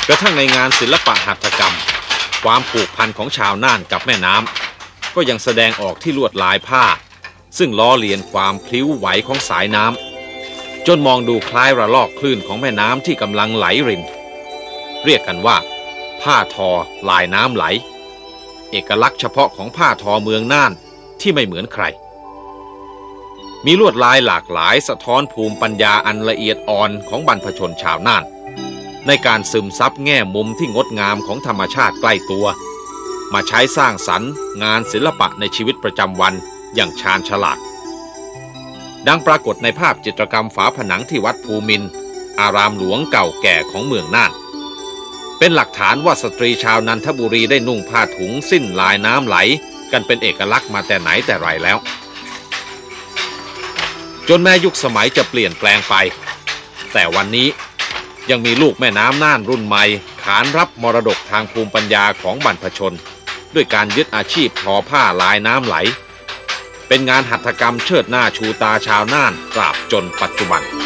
กระทั่งในงานศิลปะหัตถกรรมความผูกพันของชาวน่านกับแม่น้ำก็ยังแสดงออกที่ลวดลายผ้าซึ่งล้อเลียนความพลิ้วไหวของสายน้ำจนมองดูคล้ายระลอกคลื่นของแม่น้ำที่กำลังไหลรินเรียกกันว่าผ้าทอลายน้ำไหลเอกลักษณ์เฉพาะของผ้าทอเมืองน่านที่ไม่เหมือนใครมีลวดลายหลากหลายสะท้อนภูมิปัญญาอันละเอียดอ่อนของบรรพชนชาวน่านในการซึมซับแง่มุมที่งดงามของธรรมชาติใกล้ตัวมาใช้สร้างสรรค์งานศิลปะในชีวิตประจำวันอย่างชาญฉลาดดังปรากฏในภาพจิตรกรรมฝาผนังที่วัดภูมินทร์อารามหลวงเก่าแก่ของเมืองน่านเป็นหลักฐานว่าสตรีชาวนันทบุรีได้นุ่งผ้าถุงสิ้นลายน้ำไหลกันเป็นเอกลักษณ์มาแต่ไหนแต่ไรแล้วจนแม้ยุคสมัยจะเปลี่ยนแปลงไปแต่วันนี้ยังมีลูกแม่น้ำน่านรุ่นใหม่ขานรับมรดกทางภูมิปัญญาของบรรพชนด้วยการยึดอาชีพทอผ้าลายน้ำไหลเป็นงานหัตถกรรมเชิดหน้าชูตาชาวน่านตราบจนปัจจุบัน